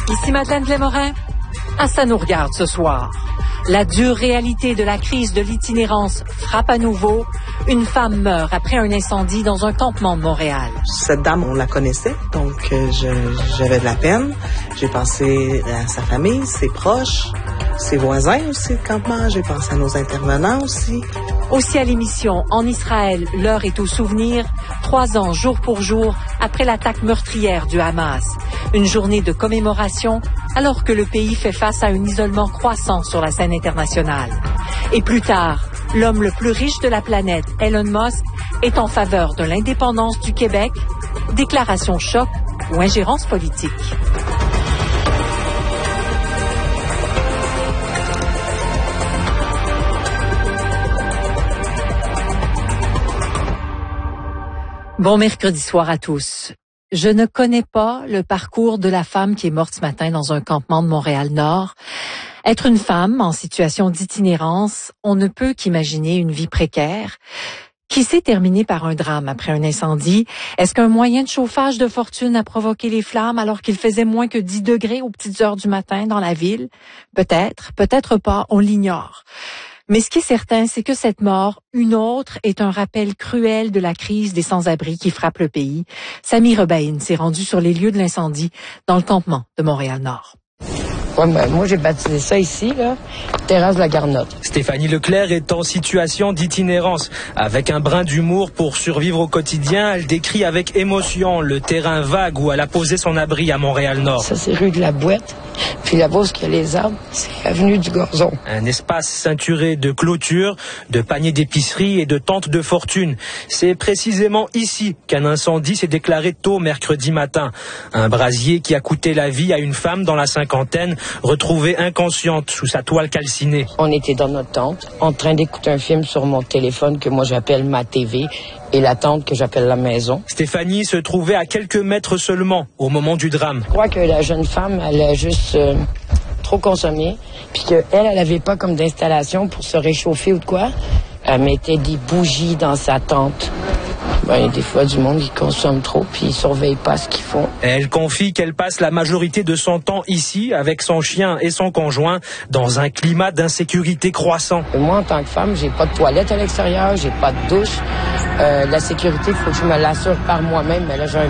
Ici Madeleine Blais-Morin. Ça nous regarde ce soir. La dure réalité de la crise de l'itinérance frappe à nouveau. Une femme meurt après un incendie dans un campement de Montréal. Cette dame, on la connaissait, donc j'avais de la peine. J'ai pensé à sa famille, ses proches, ses voisins aussi de campement. J'ai pensé à nos intervenants aussi. Aussi à l'émission En Israël, l'heure est au souvenir, 3 ans jour pour jour après l'attaque meurtrière du Hamas. Une journée de commémoration alors que le pays fait face à un isolement croissant sur la scène internationale. Et plus tard, l'homme le plus riche de la planète, Elon Musk, est en faveur de l'indépendance du Québec. Déclaration choc ou ingérence politique. Bon mercredi soir à tous. Je ne connais pas le parcours de la femme qui est morte ce matin dans un campement de Montréal-Nord. Être une femme en situation d'itinérance, on ne peut qu'imaginer une vie précaire qui s'est terminée par un drame après un incendie. Est-ce qu'un moyen de chauffage de fortune a provoqué les flammes alors qu'il faisait moins que 10 degrés aux petites heures du matin dans la ville? Peut-être, peut-être pas, on l'ignore. Mais ce qui est certain, c'est que cette mort, une autre, est un rappel cruel de la crise des sans-abri qui frappe le pays. Samy Rebaïne s'est rendu sur les lieux de l'incendie dans le campement de Montréal-Nord. Ouais, ben, moi, j'ai baptisé ça ici, là, terrasse de la Garnotte. Stéphanie Leclerc est en situation d'itinérance. Avec un brin d'humour pour survivre au quotidien, elle décrit avec émotion le terrain vague où elle a posé son abri à Montréal-Nord. Ça, c'est rue de la Boîte. Puis là-bas, où il y a les arbres, c'est avenue du Gazon. Un espace ceinturé de clôtures, de paniers d'épicerie et de tentes de fortune. C'est précisément ici qu'un incendie s'est déclaré tôt mercredi matin. Un brasier qui a coûté la vie à une femme dans la cinquantaine, retrouvée inconsciente sous sa toile calcinée. On était dans notre tente, en train d'écouter un film sur mon téléphone que moi j'appelle ma TV et la tente que j'appelle la maison. Stéphanie se trouvait à quelques mètres seulement au moment du drame. Je crois que la jeune femme, elle a juste trop consommé, puis qu'elle avait pas comme d'installation pour se réchauffer ou de quoi. Elle mettait des bougies dans sa tente. Ben, il y a des fois du monde qui consomme trop puis ils surveillent pas ce qu'ils font. Elle confie qu'elle passe la majorité de son temps ici avec son chien et son conjoint dans un climat d'insécurité croissant. Et moi, en tant que femme, j'ai pas de toilette à l'extérieur, j'ai pas de douche. La sécurité, il faut que je me l'assure par moi-même, mais là, j'ai un